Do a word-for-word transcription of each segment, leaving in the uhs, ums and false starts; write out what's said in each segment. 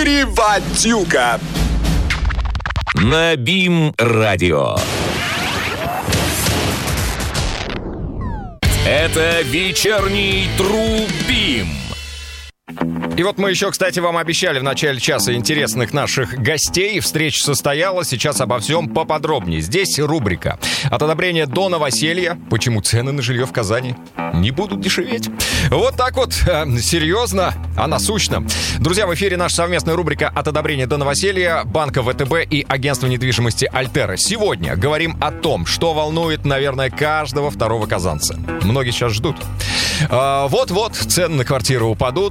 Юрий-Ватюка. На БИМ-радио. Это вечерний Трубим. И вот мы еще, кстати, вам обещали в начале часа интересных наших гостей. Встреча состоялась, сейчас обо всем поподробнее. Здесь рубрика «От одобрения до новоселья. Почему цены на жилье в Казани не будут дешеветь?» Вот так вот, серьезно, а насущно. Друзья, в эфире наша совместная рубрика «От одобрения до новоселья» банка ВТБ и агентства недвижимости «Альтера». Сегодня говорим о том, что волнует, наверное, каждого второго казанца. Многие сейчас ждут. А, вот-вот цены на квартиры упадут.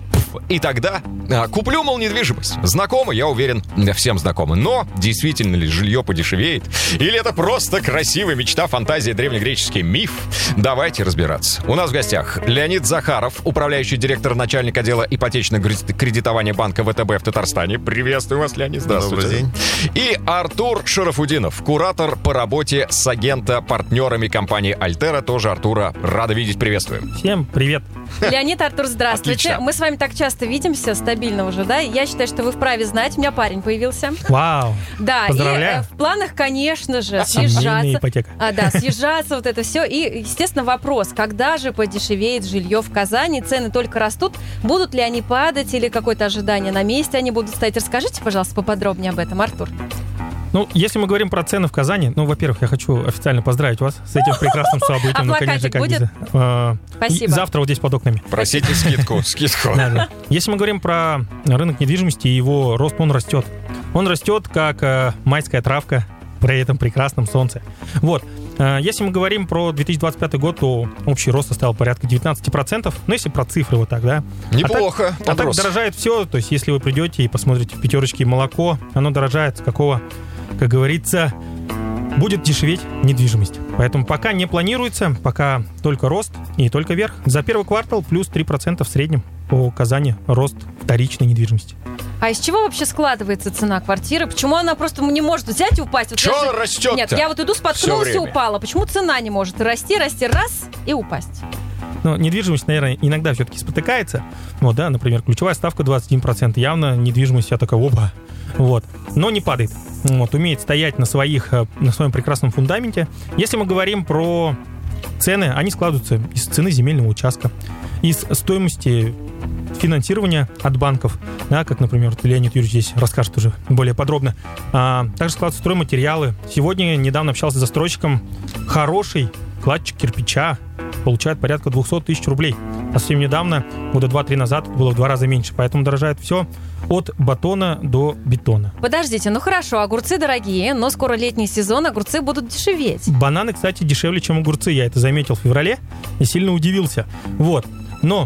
И тогда а, куплю, мол, недвижимость. Знакомо, я уверен, всем знакомы. Но действительно ли жилье подешевеет? Или это просто красивая мечта, фантазия, древнегреческий миф? Давайте разбираться. У нас в гостях Леонид Захаров, управляющий директор, начальник отдела ипотечного кредитования банка ВТБ в Татарстане. Приветствую вас, Леонид. Здравствуйте. Добрый день. И Артур Шарафудинов, куратор по работе с агента-партнерами компании Альтера. Тоже Артура рада видеть. Приветствуем. Всем привет. Леонид, Артур, здравствуйте. Отлично. Мы с вами так часто видимся, стабильно уже, да? Я считаю, что вы вправе знать. У меня парень появился. Вау. Да, Поздравляю. и э, в планах, конечно же, Семейная съезжаться. ипотека. А, да, съезжаться, вот это все. И, естественно, вопрос, когда же подешевеет жилье в Казани? Цены только растут. Будут ли они падать или какое-то ожидание на месте они будут стоять? Расскажите, пожалуйста, поподробнее об этом, Артур. Ну, если мы говорим про цены в Казани, ну, во-первых, я хочу официально поздравить вас с этим прекрасным событием. А ну, плакатик конечно, как будет? без- э, Спасибо. Завтра вот здесь под окнами. Просите скидку, скидку. Да, да. Если мы говорим про рынок недвижимости и его рост, он растет. Он растет, как э, майская травка при этом прекрасном солнце. Вот. Э, Если мы говорим про две тысячи двадцать пятый год, то общий рост составил порядка девятнадцать процентов. Ну, если про цифры вот так, да. Неплохо. А так, а так Вопрос. дорожает все. То есть, если вы придете и посмотрите в пятерочке молоко, оно дорожает с какого, как говорится, будет дешеветь недвижимость. Поэтому пока не планируется, пока только рост и только вверх. За первый квартал плюс три процента в среднем по Казани рост вторичной недвижимости. А из чего вообще складывается цена квартиры? Почему она просто не может взять и упасть? Вот Чё я же- растёт-то Нет, я вот иду, всё споткнулась и время? упала. Почему цена не может расти, расти, раз и упасть? Но недвижимость, наверное, иногда все-таки спотыкается. Вот, да, например, ключевая ставка двадцать один процент. Явно недвижимость вся такая, опа. Вот. Но не падает. Вот, умеет стоять на своих, э, на своем прекрасном фундаменте. Если мы говорим про цены, они складываются из цены земельного участка, из стоимости финансирования от банков, да, как, например, вот Леонид Юрьевич здесь расскажет уже более подробно. А, также складываются стройматериалы. Сегодня недавно общался с застройщиком. Хороший кладчик кирпича получает порядка двести тысяч рублей. А совсем недавно, года два-три назад, было в два раза меньше. Поэтому дорожает все от батона до бетона. Подождите, ну хорошо, огурцы дорогие, но скоро летний сезон, огурцы будут дешеветь. Бананы, кстати, дешевле, чем огурцы. Я это заметил в феврале и сильно удивился. Вот. Но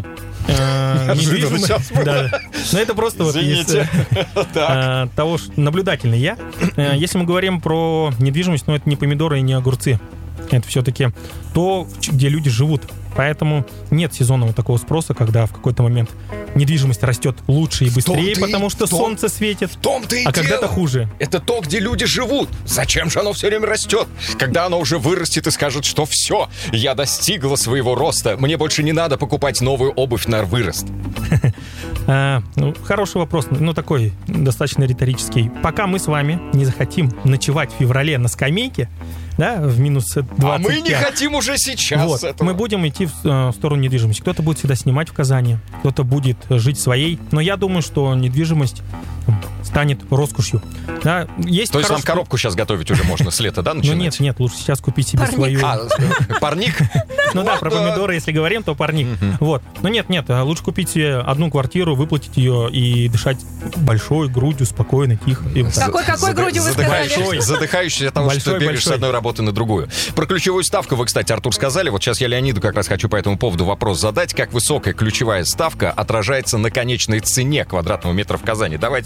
э, Неожиданно недвижимость- сейчас было. Да, да. Но это просто вот из, Извините. э, того, что наблюдательный я. Э, Если мы говорим про недвижимость, но это не помидоры и не огурцы. Это все-таки то, где люди живут. Поэтому нет сезонного такого спроса, когда в какой-то момент недвижимость растет лучше и быстрее, том-то и- потому что в том- солнце светит, В том-то и а когда-то дело. хуже. Это то, где люди живут. Зачем же оно все время растет? Когда оно уже вырастет и скажет, что все, я достигла своего роста, мне больше не надо покупать новую обувь на вырост. А, ну, хороший вопрос, ну такой достаточно риторический. Пока мы с вами не захотим ночевать в феврале на скамейке, да, в минус двадцать пять. А мы не хотим уже сейчас Вот, этого. мы будем идти в, э, в сторону недвижимости. Кто-то будет всегда снимать в Казани, кто-то будет жить своей. Но я думаю, что недвижимость м, станет роскошью. Да, есть То есть нам хороший- коробку сейчас готовить уже можно с лета, да, Ну начинать? нет, нет, лучше сейчас купить себе Парник. свою. А, парник? Ну да, про да. помидоры, если говорим, то парник. Вот. Но нет, нет, а лучше купить себе одну квартиру, выплатить ее и дышать большой грудью, спокойно, тихо. И вот так. Какой, какой Зада- грудью вы задыхаешь- сказали? Задыхающийся от того, что ты Большой, бегаешь с большой. одной работы на другую. Про ключевую ставку вы, кстати, Артур, сказали. Вот сейчас я Леониду как раз хочу по этому поводу вопрос задать. Как высокая ключевая ставка отражается на конечной цене квадратного метра в Казани? Давайте вот это вот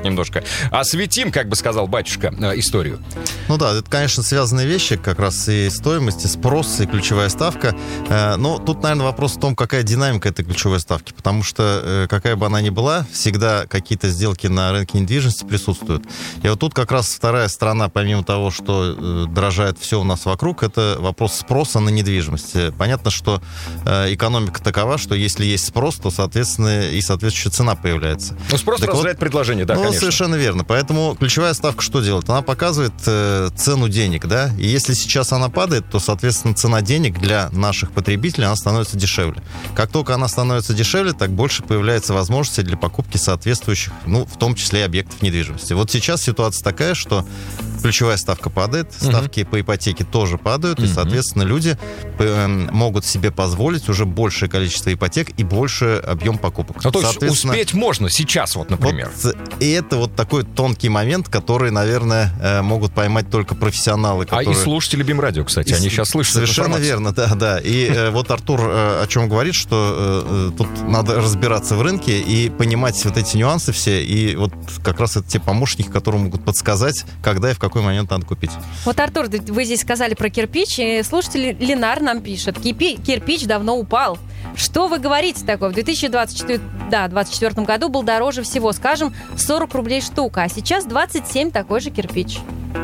немножко осветим, как бы сказал батюшка, историю. Ну да, это, конечно, связанные вещи, как раз и стоимость, и спрос, и ключевая ставка. Но тут, наверное, вопрос в том, какая динамика этой ключевой ставки, потому что, какая бы она ни была, всегда какие-то сделки на рынке недвижимости присутствуют. И вот тут как раз вторая сторона, помимо того, что дорожает все у нас вокруг, это вопрос спроса на недвижимость. Понятно, что экономика такова, что если есть спрос, то, соответственно, и соответствующая цена появляется. Ну, спрос так рождает вот, предложение, да, ну, конечно. Совершенно верно. Поэтому ключевая ставка что делает? Она показывает э, цену денег, да, и если сейчас она падает, то, соответственно, цена денег для наших потребителей, она становится дешевле. Как только она становится дешевле, так больше появляется возможности для покупки соответствующих, ну, в том числе и объектов недвижимости. Вот сейчас ситуация такая, что ключевая ставка падает, ставки uh-huh. по ипотеке тоже падают, uh-huh. и, соответственно, люди э, могут себе позволить уже большее количество ипотек и больше объем покупок. Ну, то есть успеть можно сейчас, вот, например. Вот, и это вот такой тонкий момент, который, наверное, э, могут поймать только профессионалы. Которые... А и слушатели БИМ-радио, кстати, и они сейчас слышат совершенно верно, да, да. И э, вот Артур э, о чем говорит, что э, тут надо разбираться в рынке и понимать вот эти нюансы все, и вот как раз это те помощники, которые могут подсказать, когда и в какой момент надо купить. Вот, Артур, вы здесь сказали про кирпич, и слушатель Ленар нам пишет: кирпич давно упал. Что вы говорите такое? В две тысячи двадцать четвёртом, да, двадцать четвёртом году был дороже всего, скажем, сорок рублей штука, а сейчас двадцать семь такой же кирпич.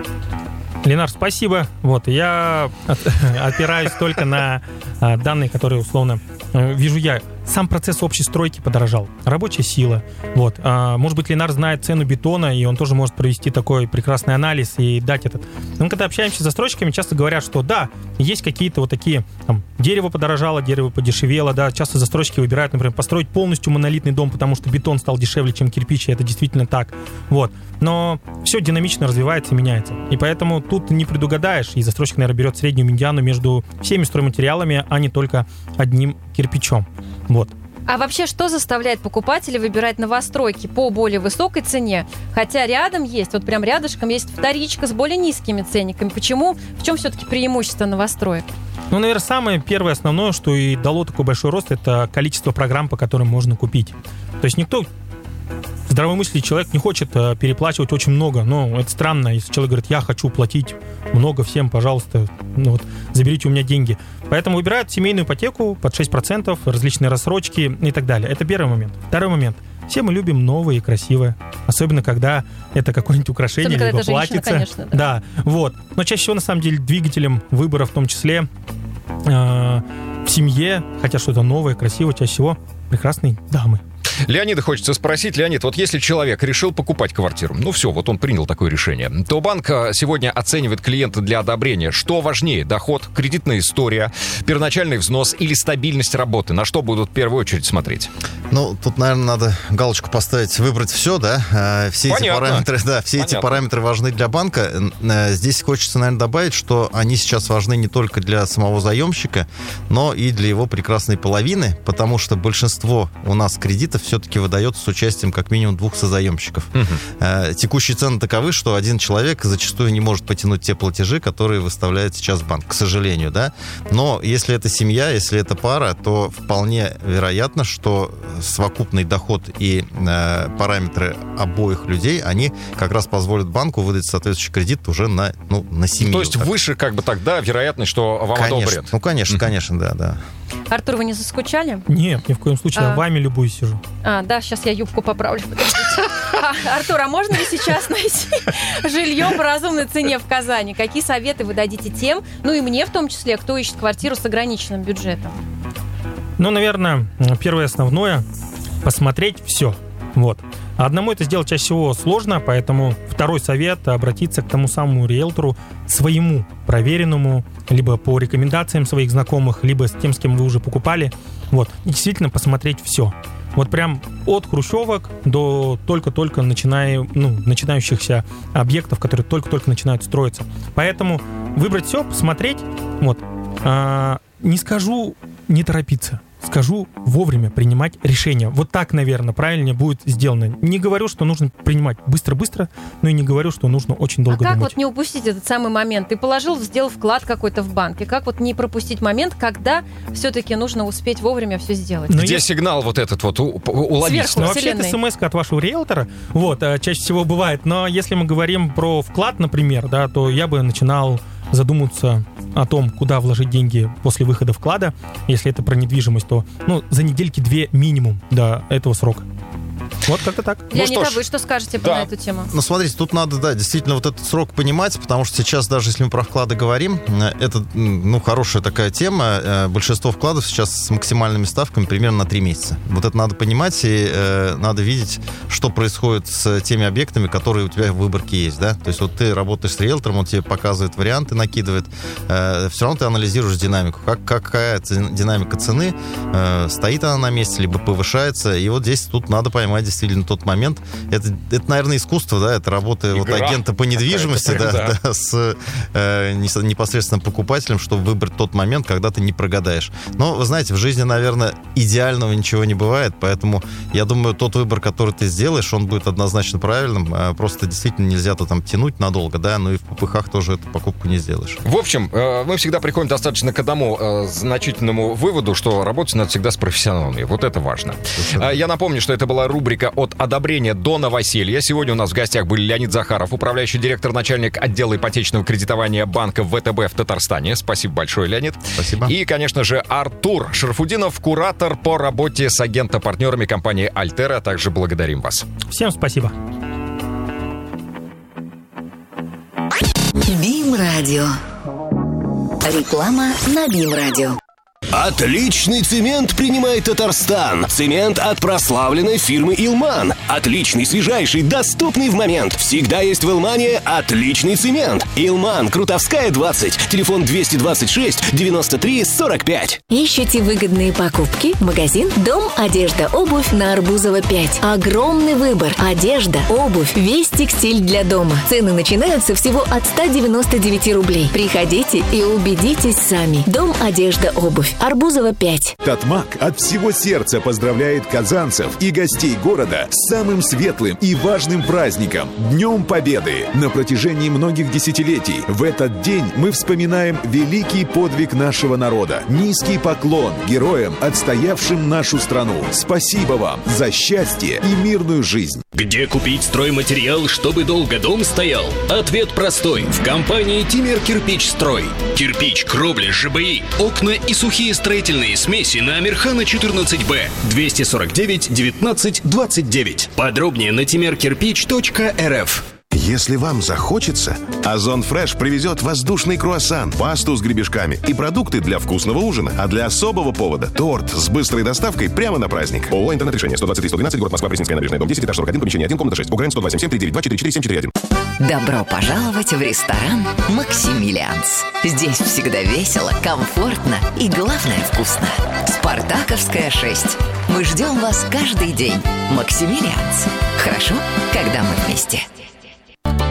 Ленар, спасибо. Вот, я опираюсь только на данные, которые условно вижу я. Сам процесс общей стройки подорожал. Рабочая сила. Вот. А, может быть, Ленар знает цену бетона, и он тоже может провести такой прекрасный анализ и дать этот. Но когда общаемся с застройщиками, часто говорят, что да, есть какие-то вот такие, там, дерево подорожало, дерево подешевело, да, часто застройщики выбирают, например, построить полностью монолитный дом, потому что бетон стал дешевле, чем кирпич, и это действительно так. Вот. Но все динамично развивается и меняется. И поэтому тут не предугадаешь, и застройщик, наверное, берет среднюю медиану между всеми стройматериалами, а не только одним кирпичом. Вот. А вообще, что заставляет покупателя выбирать новостройки по более высокой цене? Хотя рядом есть, вот прям рядышком есть вторичка с более низкими ценниками. Почему? В чем все-таки преимущество новостроек? Ну, наверное, самое первое, основное, что и дало такой большой рост, это количество программ, по которым можно купить. То есть никто... Здравомыслящий человек не хочет э, переплачивать очень много. Ну, это странно, если человек говорит: я хочу платить много всем, пожалуйста, ну, вот, заберите у меня деньги. Поэтому выбирают семейную ипотеку под шесть процентов, различные рассрочки и так далее. Это первый момент. Второй момент. Все мы любим новое и красивое. Особенно, когда это какое-нибудь украшение, особенно, либо платьице. Конечно, да. да, вот. Но чаще всего, на самом деле, двигателем выбора, в том числе э, в семье, хотя что-то новое, красивое, чаще всего прекрасные дамы. Леонида хочется спросить. Леонид, вот если человек решил покупать квартиру, ну все, вот он принял такое решение, то банк сегодня оценивает клиента для одобрения. Что важнее, доход, кредитная история, первоначальный взнос или стабильность работы? На что будут в первую очередь смотреть? Ну, тут, наверное, надо галочку поставить, выбрать все, да? Все Понятно. эти параметры, да, все Понятно. эти параметры важны для банка. Здесь хочется, наверное, добавить, что они сейчас важны не только для самого заемщика, но и для его прекрасной половины, потому что большинство у нас кредитов все-таки выдается с участием как минимум двух созаемщиков. Uh-huh. Текущие цены таковы, что один человек зачастую не может потянуть те платежи, которые выставляет сейчас банк, к сожалению, да. Но если это семья, если это пара, то вполне вероятно, что совокупный доход и э, параметры обоих людей, они как раз позволят банку выдать соответствующий кредит уже на, ну, на семью. То есть так. Выше, как бы так, да, вероятность, что вам конечно. одобрят? Ну, конечно, uh-huh. конечно, да, да. Артур, вы не заскучали? Нет, ни в коем случае, А. я вами любуюсь сижу. А, да, сейчас я юбку поправлю. А, Артур, а можно ли сейчас найти жилье по разумной цене в Казани? Какие советы вы дадите тем, ну и мне в том числе, кто ищет квартиру с ограниченным бюджетом? Ну, наверное, первое основное — посмотреть все. Вот. А одному это сделать чаще всего сложно, поэтому второй совет — обратиться к тому самому риэлтору, своему, проверенному, либо по рекомендациям своих знакомых, либо с тем, с кем вы уже покупали. Вот. И действительно посмотреть все. Вот прям от хрущевок до только-только начиная, ну, начинающихся объектов, которые только-только начинают строиться. Поэтому выбрать все, посмотреть. Вот. А, не скажу не торопиться. скажу вовремя принимать решения. Вот так, наверное, правильнее будет сделано. Не говорю, что нужно принимать быстро-быстро, но и не говорю, что нужно очень долго а как думать. вот не упустить этот самый момент? Ты положил, сделал вклад какой-то в банке. Как вот не пропустить момент, когда все-таки нужно успеть вовремя все сделать? Но Где есть... сигнал вот этот вот у- уловить? Сверху. Ну, вообще, это Вселенной. смс-ка от вашего риэлтора, вот, а, чаще всего бывает. Но если мы говорим про вклад, например, да, то я бы начинал задуматься о том, куда вложить деньги после выхода вклада. Если это про недвижимость, то ну, за недельки две минимум до этого срока. Вот как-то так. Леонид, что а ж, вы что скажете да. на эту тему? Ну, смотрите, тут надо, да, действительно вот этот срок понимать, потому что сейчас, даже если мы про вклады говорим, это, ну, хорошая такая тема. Большинство вкладов сейчас с максимальными ставками примерно на три месяца. Вот это надо понимать, и э, надо видеть, что происходит с теми объектами, которые у тебя в выборке есть, да. То есть вот ты работаешь с риэлтором, он тебе показывает варианты, накидывает. Э, все равно ты анализируешь динамику. Как, какая динамика цены, э, стоит она на месте, либо повышается. И вот здесь тут надо поймать действительно тот момент. Это, это, наверное, искусство, да, это работа вот агента по недвижимости, да, да. да, с э, непосредственно покупателем, чтобы выбрать тот момент, когда ты не прогадаешь. Но, вы знаете, в жизни, наверное, идеального ничего не бывает, поэтому я думаю, тот выбор, который ты сделаешь, он будет однозначно правильным. Просто действительно нельзя-то там тянуть надолго, да, но и в попыхах тоже эту покупку не сделаешь. В общем, э, мы всегда приходим достаточно к одному э, значительному выводу, что работать надо всегда с профессионалами. Вот это важно. Э, я напомню, что это была рубрика «От одобрения до новоселья». Сегодня у нас в гостях были Леонид Захаров, управляющий директор, начальник отдела ипотечного кредитования банка ВТБ в Татарстане. Спасибо большое, Леонид. Спасибо. И, конечно же, Артур Шарафудинов, куратор по работе с агентом-партнерами компании «Альтера». Также благодарим вас. Всем спасибо. БИМ-радио. Реклама на БИМ-радио. Отличный цемент принимает Татарстан. Цемент от прославленной фирмы «Илман». Отличный, свежайший, доступный в момент. Всегда есть в «Илмане» отличный цемент. «Илман», Крутовская, двадцать. Телефон двести двадцать шесть девяносто три сорок пять. Ищете выгодные покупки? Магазин «Дом, одежда, обувь» на Арбузова пять. Огромный выбор. Одежда, обувь, весь текстиль для дома. Цены начинаются всего от ста девяноста девяти рублей. Приходите и убедитесь сами. «Дом, одежда, обувь». Арбузова пять. Татмак от всего сердца поздравляет казанцев и гостей города с самым светлым и важным праздником – Днем Победы. На протяжении многих десятилетий в этот день мы вспоминаем великий подвиг нашего народа. Низкий поклон героям, отстоявшим нашу страну. Спасибо вам за счастье и мирную жизнь. Где купить стройматериал, чтобы долго дом стоял? Ответ простой. В компании «Тимер Кирпич Строй». Кирпич, кровля, ЖБИ, окна и сухие строительные смеси на Амирхана четырнадцать Б. двести сорок девять девятнадцать двадцать девять. Подробнее на тимер кирпич точка эр эф. Если вам захочется, Озон Фреш привезет воздушный круассан, пасту с гребешками и продукты для вкусного ужина. А для особого повода – торт с быстрой доставкой прямо на праздник. ООО «Интернет-решение». сто двадцать три сто двенадцать, город Москва, Пресненская набережная, дом десять, этаж сорок один, помещение один, комната шесть. УГРН сто два семь семь три девять два четыре четыре семь четыре один. Добро пожаловать в ресторан «Максимилианс». Здесь всегда весело, комфортно и, главное, вкусно. Спартаковская, шесть. Мы ждем вас каждый день. «Максимилианс». Хорошо, когда мы вместе.